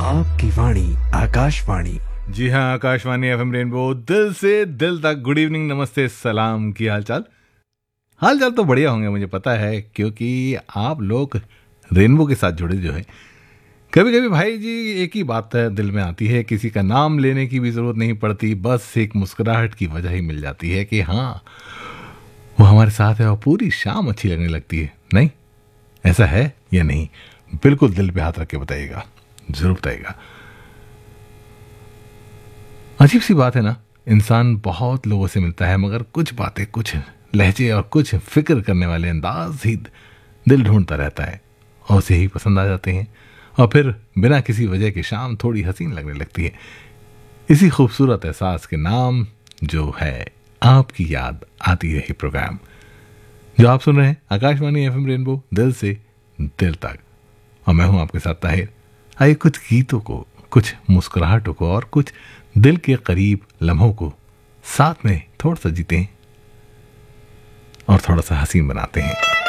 आपकी वाणी आकाशवाणी। जी हाँ, Akashvani FM rainbow, दिल से दिल तक। गुड इवनिंग, नमस्ते, सलाम। की हालचाल? हालचाल तो बढ़िया होंगे, मुझे पता है, क्योंकि आप लोग रेनबो के साथ जुड़े जो है। कभी कभी भाई जी एक ही बात दिल में आती है, किसी का नाम लेने की भी जरूरत नहीं पड़ती, बस एक मुस्कुराहट की वजह ही मिल जाती है कि हाँ, वो हमारे साथ है और पूरी शाम अच्छी लगने लगती है। नहीं, ऐसा है या नहीं? बिल्कुल दिल पे हाथ रख के बताइएगा, जरूर बताइएगा। अजीब सी बात है ना, इंसान बहुत लोगों से मिलता है, मगर कुछ बातें, कुछ लहजे और कुछ फिक्र करने वाले अंदाज ही दिल ढूंढता रहता है और उसे ही पसंद आ जाते हैं, और फिर बिना किसी वजह के शाम थोड़ी हसीन लगने लगती है। इसी खूबसूरत एहसास के नाम जो है आपकी याद आती रही प्रोग्राम, जो आप सुन रहे हैं आकाशवाणी एफएम रेनबो, दिल से दिल तक। और मैं हूं आपके साथ ताहिर। आइए कुछ गीतों को, कुछ मुस्कुराहटों को और कुछ दिल के करीब लम्हों को साथ में थोड़ा सा जीते हैं और थोड़ा सा हसीन बनाते हैं।